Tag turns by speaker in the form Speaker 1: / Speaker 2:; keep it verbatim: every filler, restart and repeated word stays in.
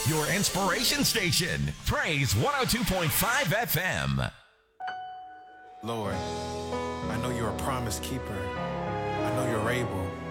Speaker 1: Your inspiration station. Praise one oh two point five F M.
Speaker 2: Lord, I know you're a promise keeper. I know you're able.